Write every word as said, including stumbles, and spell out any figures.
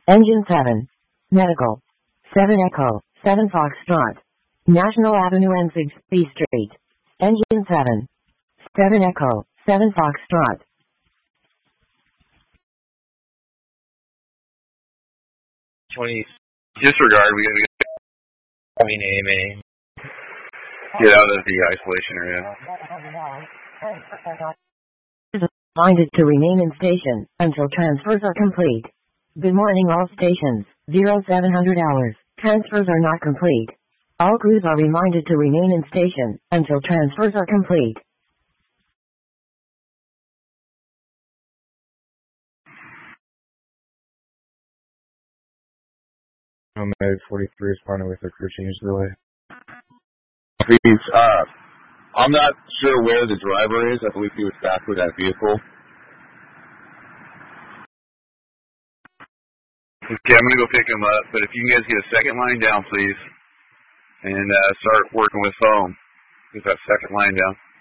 Engine seven. Medical. seven Echo, seven Foxtrot. National Avenue and six B Street. Engine seven. seven Echo, seven Foxtrot. twenty. Disregard, we gotta get renaming. Get out of the isolation area. Reminded to remain in station until transfers are complete. Good morning all stations, zero seven hundred hours. Transfers are not complete. All crews are reminded to remain in station until transfers are complete. Med forty-three is partnered with the crew change delay. Please, uh, I'm not sure where the driver is. I believe he was back with that vehicle. Okay, I'm gonna go pick him up, but if you guys get a second line down, please, and uh, start working with foam. Get that second line down.